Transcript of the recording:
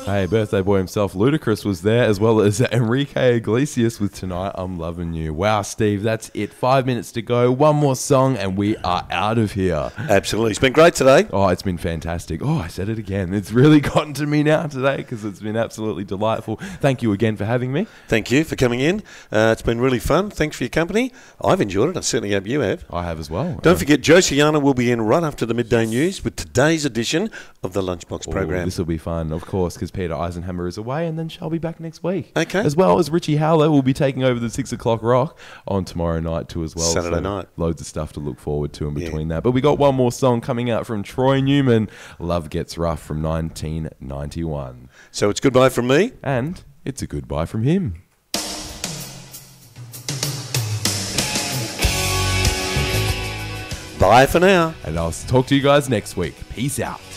Hey, birthday boy himself, Ludacris, was there, as well as Enrique Iglesias with Tonight I'm Loving You. Wow, Steve, that's it. 5 minutes to go. One more song and we are out of here. Absolutely. It's been great today. Oh, it's been fantastic. Oh, I said it again. It's really gotten to me now today because it's been absolutely delightful. Thank you again for having me. Thank you for coming in. It's been really fun. Thanks for your company. I've enjoyed it. I certainly hope you have. I have as well. Don't forget, Josiana will be in right after the midday news with today's edition of the Lunchbox program. This will be fun, of course, because Peter Eisenhammer is away and then she'll be back next week. Okay. As well as Richie Howler will be taking over the 6 o'clock rock on tomorrow night too as well. Saturday night. Loads of stuff to look forward to in between that. But we got one more song coming out from Troy Newman, Love Gets Rough from 1991. So it's goodbye from me. And it's a goodbye from him. Bye for now. And I'll talk to you guys next week. Peace out.